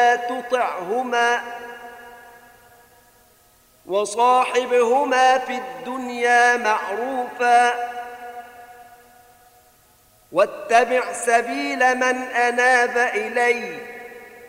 تطعهما وصاحبهما في الدنيا معروفا واتبع سبيل من أناب إلي